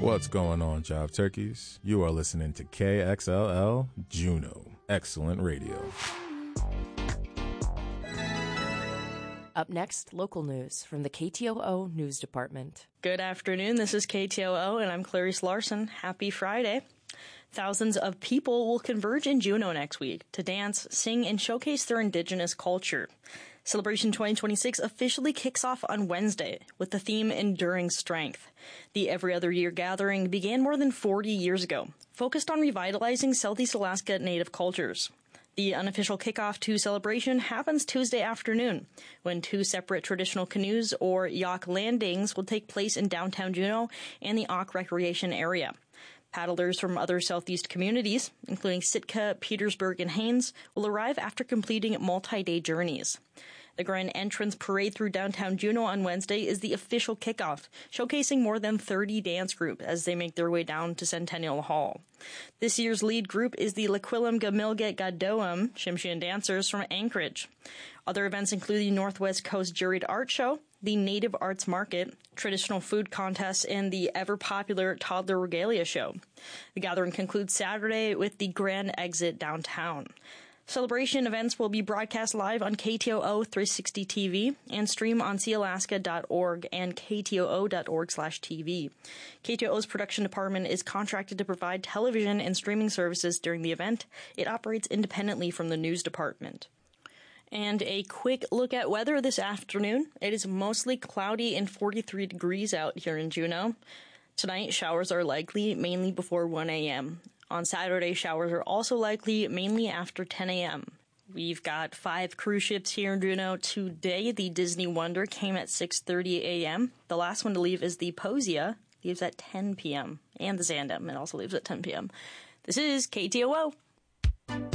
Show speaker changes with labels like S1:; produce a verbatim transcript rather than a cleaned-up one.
S1: What's going on, Job Turkeys? You are listening to K X L L Juneau. Excellent radio.
S2: Up next, local news from the K T O O News Department.
S3: Good afternoon. This is K T O O, and I'm Clarice Larson. Happy Friday. Thousands of people will converge in Juneau next week to dance, sing, and showcase their indigenous culture. Celebration twenty twenty-six officially kicks off on Wednesday with the theme Enduring Strength. The every other year gathering began more than forty years ago, focused on revitalizing Southeast Alaska Native cultures. The unofficial kickoff to celebration happens Tuesday afternoon, when two separate traditional canoes or yacht landings will take place in downtown Juneau and the Auk Recreation area. Paddlers from other Southeast communities, including Sitka, Petersburg, and Haines, will arrive after completing multi-day journeys. The grand entrance parade through downtown Juneau on Wednesday is the official kickoff, showcasing more than thirty dance groups as they make their way down to Centennial Hall. This year's lead group is the Lequilum Gamilget Gadoam Tsimshian dancers from Anchorage. Other events include the Northwest Coast Juried Art Show, the Native Arts Market, traditional food contests, and the ever-popular Toddler Regalia Show. The gathering concludes Saturday with the grand exit downtown. Celebration events will be broadcast live on K T O O three sixty T V and stream on sealaska dot org and K T O O dot org slash T V. K T O O's production department is contracted to provide television and streaming services during the event. It operates independently from the news department. And a quick look at weather this afternoon. It is mostly cloudy and forty-three degrees out here in Juneau. Tonight, showers are likely, mainly before one a.m. On Saturday, showers are also likely, mainly after ten a.m. We've got five cruise ships here in Juneau today. The Disney Wonder came at six thirty a.m. The last one to leave is the Posia, leaves at ten p.m. And the Zandam, it also leaves at ten p.m. This is K T O O.